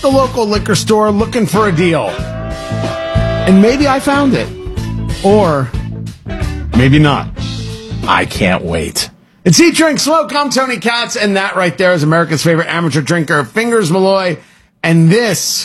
the local liquor store looking for a deal. And maybe I found it. Or maybe not. I can't wait. It's Eat, Drink, Smoke. I'm Tony Katz, and that right there is America's favorite amateur drinker, Fingers Malloy. And this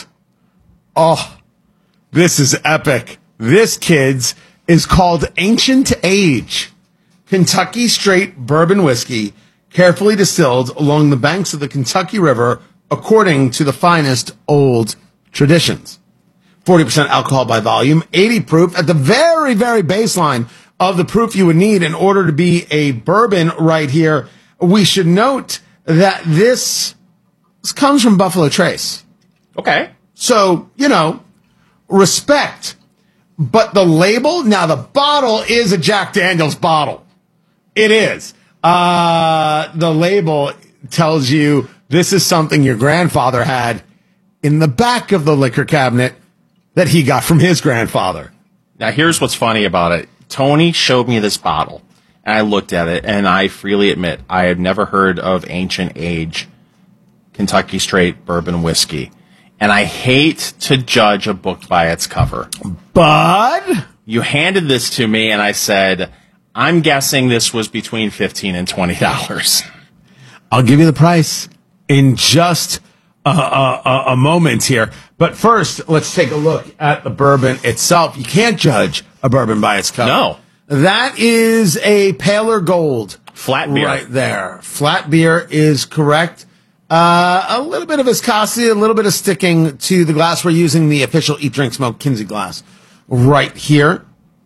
is epic. This, kids, is called Ancient Age. Kentucky straight bourbon whiskey, carefully distilled along the banks of the Kentucky River according to the finest old traditions. 40% alcohol by volume, 80 proof at the very, very baseline of the proof you would need in order to be a bourbon right here. We should note that this comes from Buffalo Trace. Okay. So, respect. But the label, now the bottle is a Jack Daniels bottle. It is. The label tells you this is something your grandfather had in the back of the liquor cabinet that he got from his grandfather. Now, here's what's funny about it. Tony showed me this bottle, and I looked at it, and I freely admit I had never heard of Ancient Age Kentucky Straight Bourbon Whiskey. And I hate to judge a book by its cover. But you handed this to me, and I said, I'm guessing this was between $15 and $20. I'll give you the price in just a moment here. But first, let's take a look at the bourbon itself. You can't judge a bourbon by its cover. No. That is a paler gold. Flat beer. Right there. Flat beer is correct. A little bit of viscosity, a little bit of sticking to the glass. We're using the official Eat, Drink, Smoke Kinsey glass right here.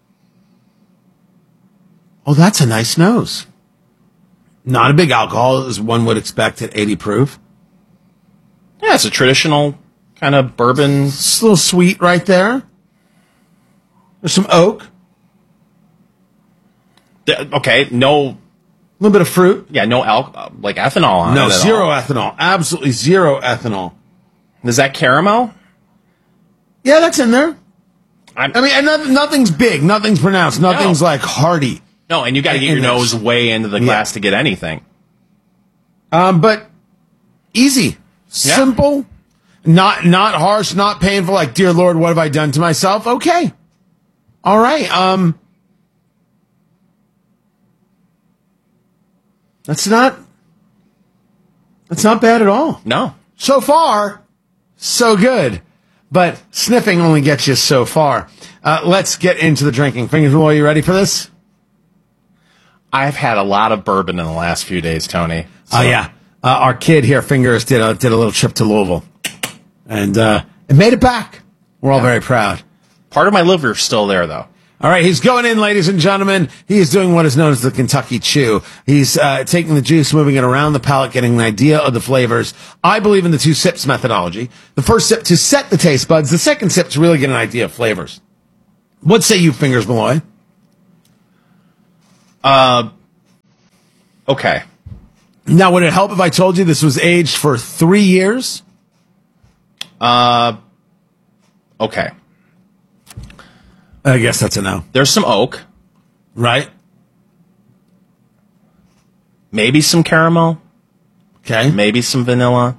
Oh, that's a nice nose. Not a big alcohol, as one would expect at 80 proof. Yeah, it's a traditional kind of bourbon. It's a little sweet right there. There's some oak. Okay, no. A little bit of fruit. Yeah, no like ethanol on it. No, at zero all. ethanol. Absolutely zero ethanol. Is that caramel? Yeah, that's in there. And nothing's big. Nothing's pronounced. Nothing's like hearty. No, and you got to get your nose way into the glass to get anything. But easy, simple, not harsh, not painful. Like, dear Lord, what have I done to myself? Okay, all right. That's not bad at all. No, so far, so good. But sniffing only gets you so far. Let's get into the drinking. Fingers, Malloy, you ready for this? I've had a lot of bourbon in the last few days, Tony. So. Oh, yeah. Our kid here, Fingers, did a little trip to Louisville. And it made it back. We're all very proud. Part of my liver's still there, though. All right, he's going in, ladies and gentlemen. He is doing what is known as the Kentucky Chew. He's taking the juice, moving it around the palate, getting an idea of the flavors. I believe in the 2 sips methodology. The first sip to set the taste buds. The second sip to really get an idea of flavors. What say you, Fingers, Malloy? Okay. Now, would it help if I told you this was aged for 3 years? Okay. I guess that's a no. There's some oak. Right. Maybe some caramel. Okay. Maybe some vanilla.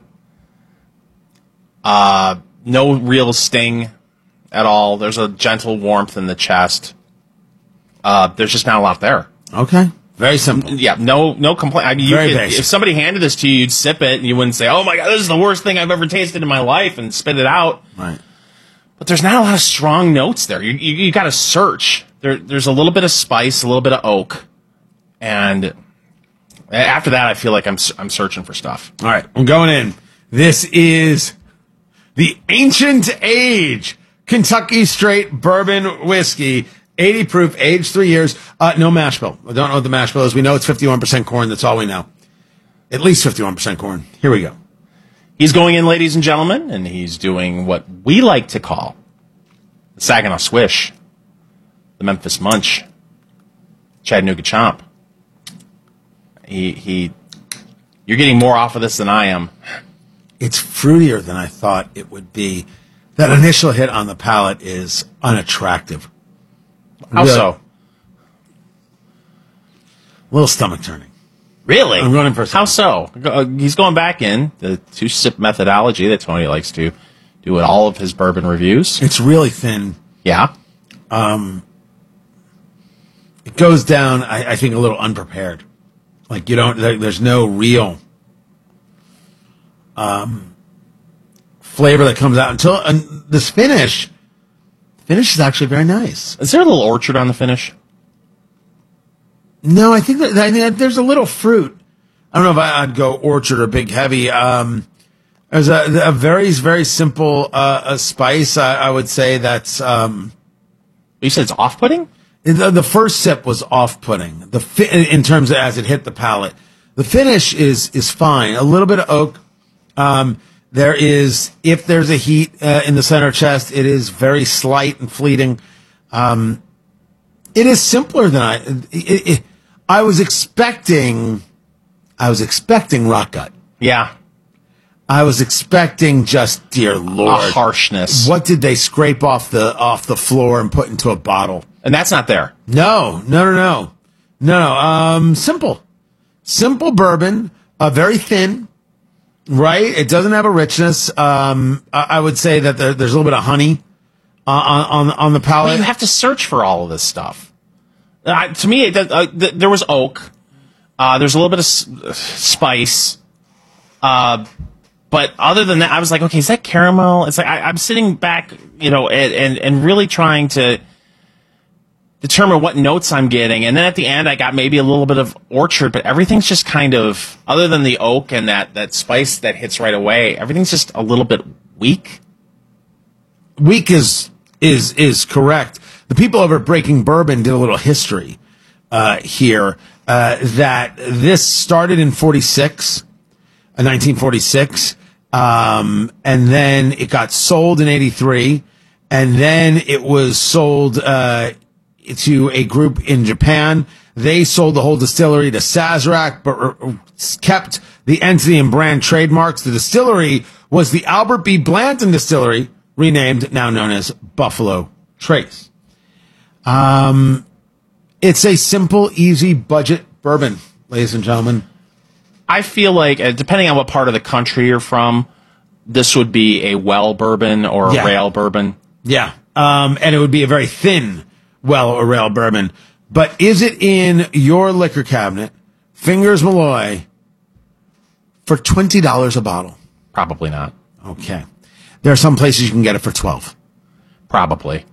No real sting at all. There's a gentle warmth in the chest. There's just not a lot there. Okay. Very simple. Yeah, no complaint. I mean, Very basic. If somebody handed this to you, you'd sip it and you wouldn't say, "Oh my God, this is the worst thing I've ever tasted in my life," and spit it out. Right. But there's not a lot of strong notes there. You got to search. There's a little bit of spice, a little bit of oak, and after that, I feel like I'm searching for stuff. All right, I'm going in. This is the Ancient Age Kentucky Straight Bourbon Whiskey, 80 proof, aged 3 years. No mash bill. I don't know what the mash bill is. We know it's 51% corn. That's all we know. At least 51% corn. Here we go. He's going in, ladies and gentlemen, and he's doing what we like to call the Saginaw Swish, the Memphis Munch, Chattanooga Chomp. You're getting more off of this than I am. It's fruitier than I thought it would be. That initial hit on the palate is unattractive. How so? A little stomach turning. Really? I'm running for How so? He's going back in the 2-sip methodology that Tony likes to do at all of his bourbon reviews. It's really thin. Yeah. It goes down, I think, a little unprepared. Like there's no real flavor that comes out until this finish. The finish is actually very nice. Is there a little orchard on the finish? No, I think that there's a little fruit. I don't know if I'd go orchard or big heavy. There's a very, very simple a spice. I would say that's. You said it's off-putting? The first sip was off-putting. In terms of as it hit the palate, the finish is fine. A little bit of oak. There is, if there's a heat in the center chest, it is very slight and fleeting. It is simpler than I was expecting. I was expecting rock gut. Yeah. I was expecting just, dear Lord, a harshness. What did they scrape off the floor and put into a bottle? And that's not there. No. Simple bourbon, very thin, right? It doesn't have a richness. I would say that there's a little bit of honey on the palate. Well, you have to search for all of this stuff. To me, there was oak. There's a little bit of spice. But other than that, I was like, okay, is that caramel? It's like I'm sitting back, and really trying to determine what notes I'm getting. And then at the end, I got maybe a little bit of orchard, but everything's just kind of, other than the oak and that spice that hits right away, everything's just a little bit weak. Weak is correct. The people over at Breaking Bourbon did a little history here that this started in 1946, and then it got sold in 1983, and then it was sold to a group in Japan. They sold the whole distillery to Sazerac, but kept the entity and brand trademarks. The distillery was the Albert B. Blanton Distillery, renamed, now known as Buffalo Trace. It's a simple, easy budget bourbon, ladies and gentlemen. I feel like, depending on what part of the country you're from, this would be a well bourbon or a rail bourbon. Yeah. And it would be a very thin well or rail bourbon. But is it in your liquor cabinet, Fingers Malloy, for $20 a bottle? Probably not. Okay. There are some places you can get it for $12. Probably.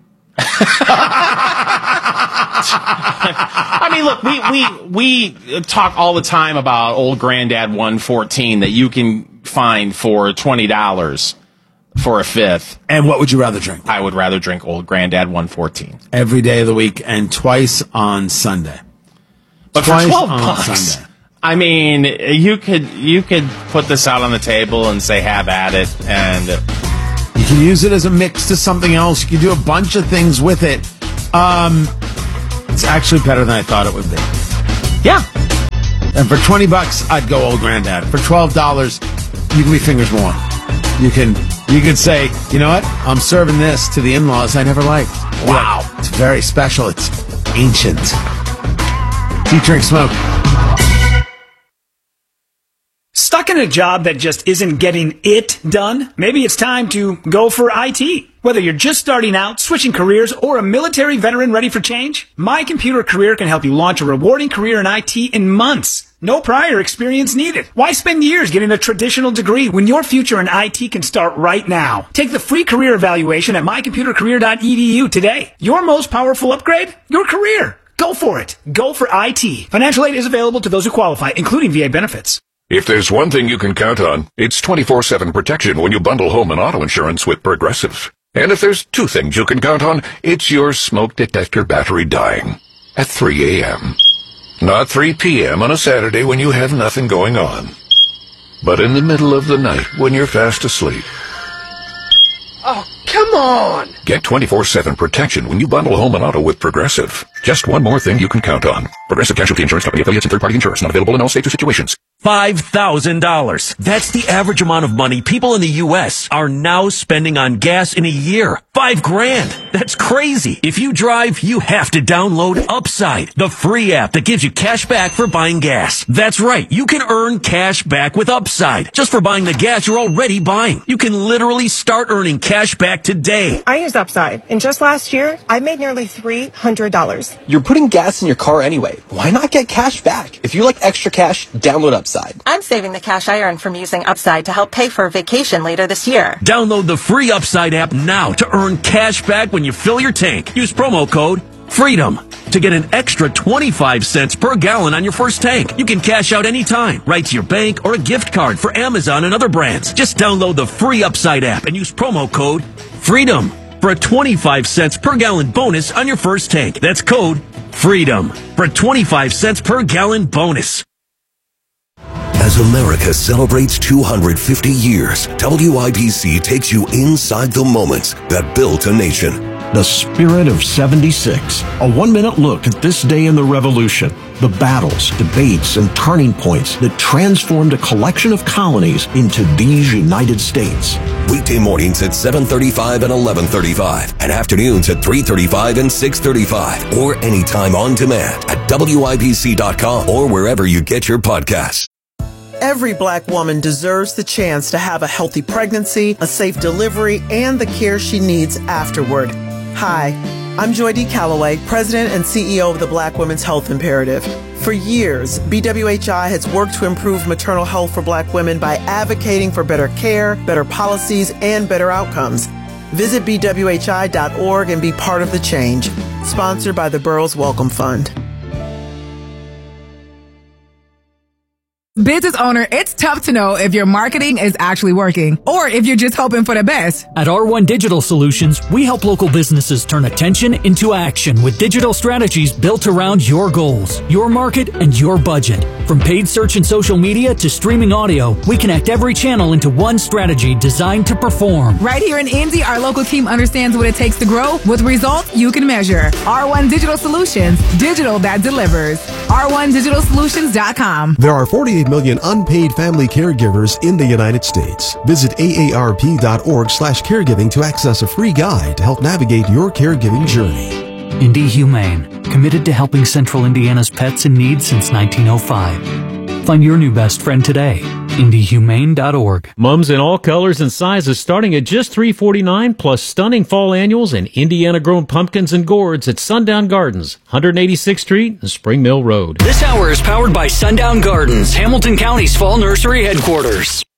I mean, look, we talk all the time about Old Grandad 114 that you can find for $20 for a fifth. And what would you rather drink? I would rather drink Old Grandad 114 every day of the week and twice on Sunday. But twice for $12, Sunday. I mean, you could put this out on the table and say, have at it, and you can use it as a mix to something else. You can do a bunch of things with it. It's actually better than I thought it would be. Yeah. And for $20, I'd go Old Grandad. For $12, you can be Fingers Malloy. You can say, you know what? I'm serving this to the in-laws I never liked. Wow. Like, it's very special. It's ancient. Eat, drink, smoke. Stuck in a job that just isn't getting it done? Maybe it's time to go for IT. Whether you're just starting out, switching careers, or a military veteran ready for change, My Computer Career can help you launch a rewarding career in IT in months. No prior experience needed. Why spend years getting a traditional degree when your future in IT can start right now? Take the free career evaluation at mycomputercareer.edu today. Your most powerful upgrade? Your career. Go for it. Go for IT. Financial aid is available to those who qualify, including VA benefits. If there's one thing you can count on, it's 24/7 protection when you bundle home and auto insurance with Progressive. And if there's two things you can count on, it's your smoke detector battery dying at 3 a.m. Not 3 p.m. on a Saturday when you have nothing going on, but in the middle of the night when you're fast asleep. Oh, come on! Get 24/7 protection when you bundle home and auto with Progressive. Just one more thing you can count on. Progressive Casualty Insurance Company, affiliates, and third-party insurers. Not available in all states or situations. $5,000. That's the average amount of money people in the U.S. are now spending on gas in a year. $5,000. That's crazy. If you drive, you have to download Upside, the free app that gives you cash back for buying gas. That's right. You can earn cash back with Upside just for buying the gas you're already buying. You can literally start earning cash back today. I used Upside, and just last year, I made nearly $300. You're putting gas in your car anyway. Why not get cash back? If you like extra cash, download Upside. I'm saving the cash I earned from using Upside to help pay for a vacation later this year. Download the free Upside app now to earn cash back when you fill your tank. Use promo code FREEDOM to get an extra 25 cents per gallon on your first tank. You can cash out anytime, right to your bank or a gift card for Amazon and other brands. Just download the free Upside app and use promo code FREEDOM for a 25 cents per gallon bonus on your first tank. That's code FREEDOM for a 25 cents per gallon bonus. As America celebrates 250 years, WIBC takes you inside the moments that built a nation. The Spirit of 76. A 1-minute look at this day in the Revolution. The battles, debates, and turning points that transformed a collection of colonies into these United States. Weekday mornings at 7:35 and 11:35, and afternoons at 3:35 and 6:35, or anytime on demand at WIBC.com or wherever you get your podcasts. Every Black woman deserves the chance to have a healthy pregnancy, a safe delivery, and the care she needs afterward. Hi, I'm Joy D. Calloway, President and CEO of the Black Women's Health Imperative. For years, BWHI has worked to improve maternal health for Black women by advocating for better care, better policies, and better outcomes. Visit BWHI.org and be part of the change. Sponsored by the Burroughs Welcome Fund. Business owner, it's tough to know if your marketing is actually working or if you're just hoping for the best. At R1 Digital Solutions, we help local businesses turn attention into action with digital strategies built around your goals, your market, and your budget. From paid search and social media to streaming audio, we connect every channel into one strategy designed to perform. Right here in Indy, our local team understands what it takes to grow with results you can measure. R1 Digital Solutions, digital that delivers. R1DigitalSolutions.com. There are 48 million unpaid family caregivers in the United States. Visit aarp.org/caregiving to access a free guide to help navigate your caregiving journey. Indy Humane, committed to helping Central Indiana's pets in need since 1905. Find your new best friend today. IndyHumane.org. Mums in all colors and sizes starting at just $349 plus stunning fall annuals and Indiana-grown pumpkins and gourds at Sundown Gardens, 186th Street and Spring Mill Road. This hour is powered by Sundown Gardens, Hamilton County's fall nursery headquarters.